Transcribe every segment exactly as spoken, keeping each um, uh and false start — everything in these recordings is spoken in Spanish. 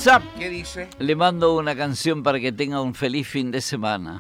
WhatsApp. ¿Qué dice? Le mando una canción para que tenga un feliz fin de semana.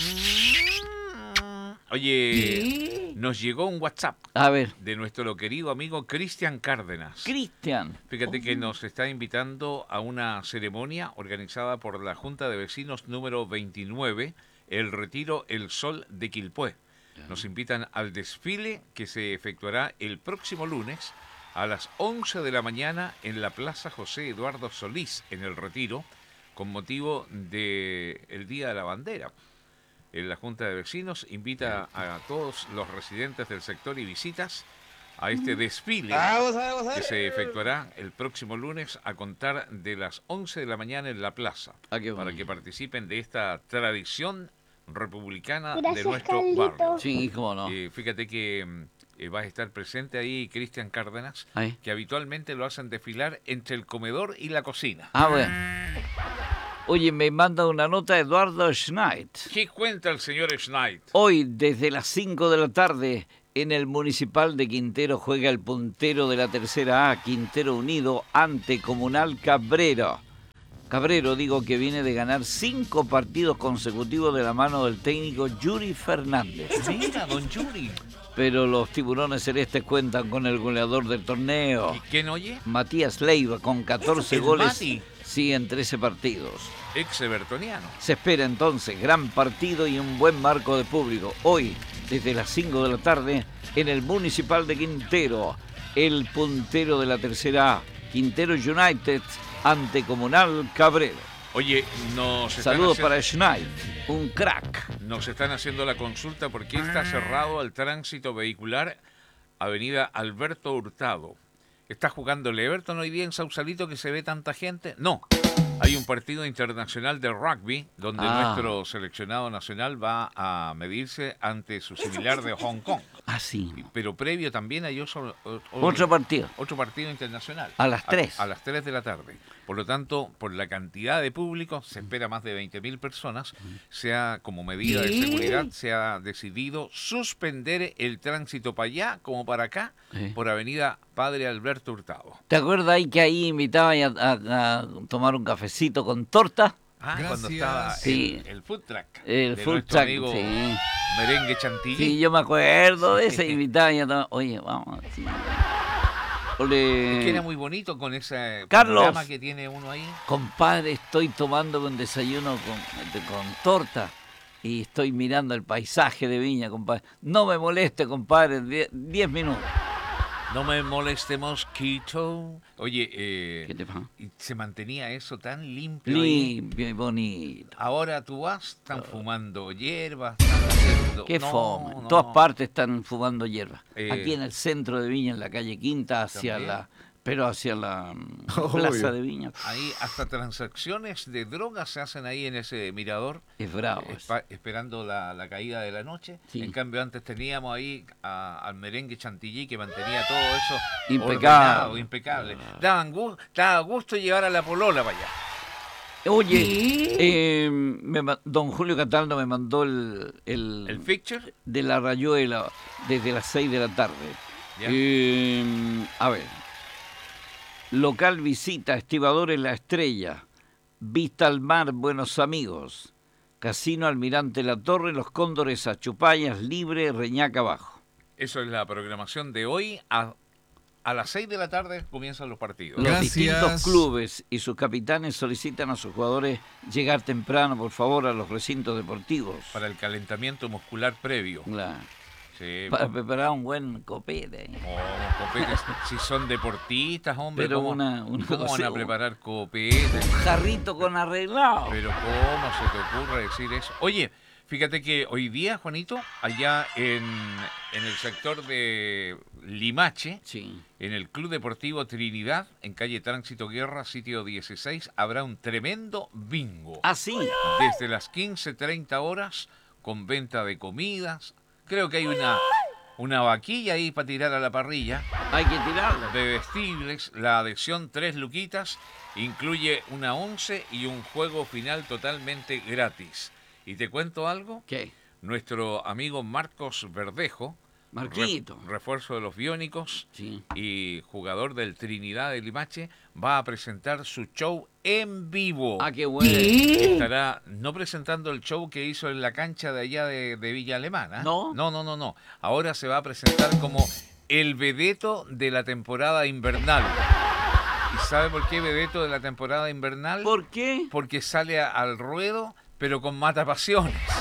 Oye, nos llegó un WhatsApp A ver, de nuestro querido amigo Cristian Cárdenas. Cristian. Fíjate que nos está invitando a una ceremonia organizada por la Junta de Vecinos número veintinueve, el Retiro El Sol de Quilpué. Nos invitan al desfile que se efectuará el próximo lunes a las once de la mañana en la Plaza José Eduardo Solís, en el Retiro, con motivo del Día de la Bandera. La Junta de Vecinos invita a todos los residentes del sector y visitas a este desfile que se efectuará el próximo lunes a contar de las once de la mañana en la plaza, Ah, qué para bonito. que participen de esta tradición republicana Gracias, de nuestro Carlito. barrio. Sí, cómo no. Eh, fíjate que mm, eh, va a estar presente ahí Cristian Cárdenas, Ahí. que habitualmente lo hacen desfilar entre el comedor y la cocina. Ah, bueno. Oye, me manda una nota Eduardo Schneid. ¿Qué cuenta el señor Schneid? Hoy, desde las cinco de la tarde, en el Municipal de Quintero juega el puntero de la tercera A, Quintero Unido, ante Comunal Cabrero. Cabrero, digo, que viene de ganar cinco partidos consecutivos de la mano del técnico Yuri Fernández. Mira, don Yuri. Pero los tiburones celestes cuentan con el goleador del torneo, ¿Y quién oye? Matías Leiva, con catorce El goles, Mati. sí, en trece partidos. Ex-evertoniano. Se espera entonces gran partido y un buen marco de público. Hoy, desde las cinco de la tarde, en el Municipal de Quintero, el puntero de la tercera A, Quintero United, ante Comunal Cabrero. Oye, nos están, Saludos haciendo, para Schneid, un crack. nos están haciendo la consulta porque está cerrado al tránsito vehicular Avenida Alberto Hurtado. ¿Está jugando el Everton hoy día en Sausalito que se ve tanta gente? No. Hay un partido internacional de rugby donde Ah. nuestro seleccionado nacional va a medirse ante su similar de Hong Kong. Ah, sí. Pero previo también hay otro, otro, Otro partido. otro partido internacional. A las tres. A, a las tres de la tarde. Por lo tanto, por la cantidad de público, se espera más de veinte mil personas, se ha, como medida de seguridad, se ha decidido suspender el tránsito para allá como para acá, Sí. por Avenida Padre Alberto Hurtado. ¿Te acuerdas ahí que ahí invitaban a, a- a tomar un cafecito con torta? Ah, Gracias. cuando estaba Sí. el, el food truck. El de food nuestro truck, amigo sí. Merengue Chantilly. Sí, yo me acuerdo de Sí. ese invitaban y a tomar- Oye, vamos. Sí. Ole. Es que era muy bonito con ese Carlos. programa que tiene uno ahí. Compadre, estoy tomando un desayuno con, de- con torta y estoy mirando el paisaje de Viña, compadre. No me moleste, compadre, die- diez minutos. No me moleste, mosquito. Oye, eh, ¿Qué te pasa? y se mantenía eso tan limpio. ahí. Limpio y bonito. Ahora tú vas, están fumando hierbas, están haciendo... Qué no, fome. En no. todas partes están fumando hierba. Eh, Aquí en el centro de Viña, en la calle Quinta, hacia ¿También? la... Pero hacia la mm, Obvio. plaza de Viña. Ahí hasta transacciones de drogas se hacen ahí en ese mirador, Es bravo. eh, eso. espa- esperando la, la caída de la noche. Sí. En cambio, antes teníamos ahí a- al Merengue Chantilly que mantenía todo eso Impecable. ordenado, impecable. Daban gu- daba gusto llevar a la polola para allá. Oye, eh, me ma- don Julio Cataldo me mandó el, el, El fixture, de la Rayuela desde las seis de la tarde. ¿ya? Eh, a ver. Local visita, estibadores La Estrella, vista al mar, buenos amigos, Casino Almirante La Torre, Los Cóndores, Achupayas, Libre, Reñaca Abajo. Eso es la programación de hoy. A, a las seis de la tarde comienzan los partidos. Los Gracias. distintos clubes y sus capitanes solicitan a sus jugadores llegar temprano, por favor, a los recintos deportivos. Para el calentamiento muscular previo. Claro. Sí, Para preparar un buen copete. oh, copetes, si son deportistas, hombre, Pero ¿cómo, una- una ¿cómo van cosa- a preparar copetes? Jarrito con arreglado. Pero ¿cómo se te ocurre decir eso? Oye, fíjate que hoy día, Juanito, allá en, en el sector de Limache, Sí. en el Club Deportivo Trinidad, en calle Tránsito Guerra, sitio dieciséis, habrá un tremendo bingo. Ah, sí. Desde las quince treinta horas, con venta de comidas. Creo que hay una, una vaquilla ahí para tirar a la parrilla. Hay que tirarlo. Bebestibles, la adhesión tres luquitas, incluye una once y un juego final totalmente gratis. ¿Y te cuento algo? ¿Qué? Nuestro amigo Marcos Verdejo Marquito. Re- refuerzo de los Biónicos Sí. y jugador del Trinidad de Limache, va a presentar su show en vivo. Ah, qué bueno. Estará no presentando el show que hizo en la cancha de allá de, de Villa Alemana. ¿No? No, no, no, no. Ahora se va a presentar como el vedeto de la temporada invernal. ¿Y sabe por qué vedeto de la temporada invernal? ¿Por qué? Porque sale a- al ruedo, pero con matapasiones.